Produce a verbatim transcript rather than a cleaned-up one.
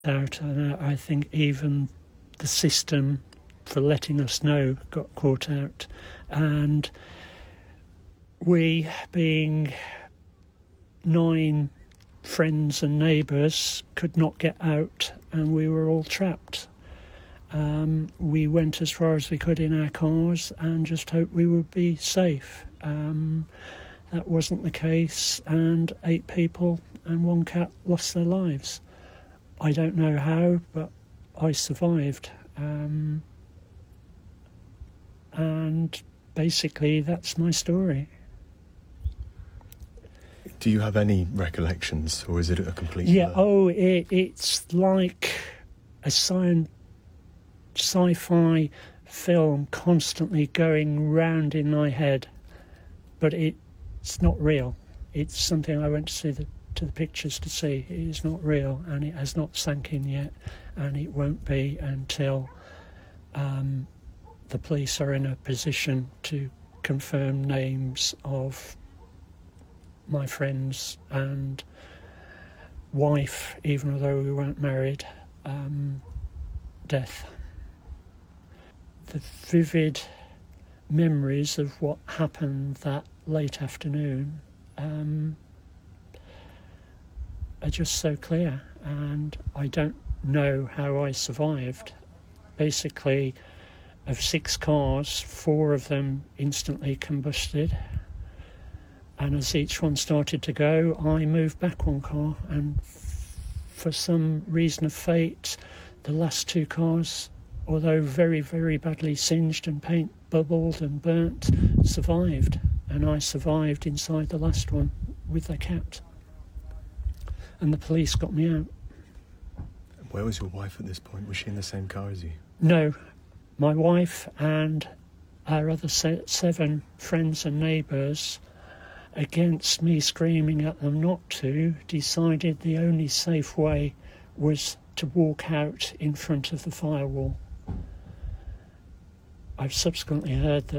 out, and I think even the system for letting us know got caught out, and we, being nine friends and neighbours, could not get out, and we were all trapped. Um, we went as far as we could in our cars and just hoped we would be safe. Um, that wasn't the case, and eight people and one cat lost their lives. I don't know how, but I survived. Um, and basically that's my story. Do you have any recollections, or is it a complete Yeah, blur? oh, it, it's like a science sci-fi film constantly going round in my head, but it, it's not real. It's something I went to see the, to the pictures to see. It is not real, and it has not sunk in yet, and it won't be until um, the police are in a position to confirm names of my friends and wife, even though we weren't married, um, death. The vivid memories of what happened that late afternoon um, are just so clear, and I don't know how I survived. Basically, of six cars, four of them instantly combusted, and as each one started to go, I moved back one car, and f- for some reason of fate, the last two cars, although very, very badly singed and paint bubbled and burnt, survived. And I survived inside the last one with the cat. And the police got me out. Where was your wife at this point? Was she in the same car as you? No, my wife and our other se- seven friends and neighbours, against me screaming at them not to, decided the only safe way was to walk out in front of the firewall. I've subsequently heard that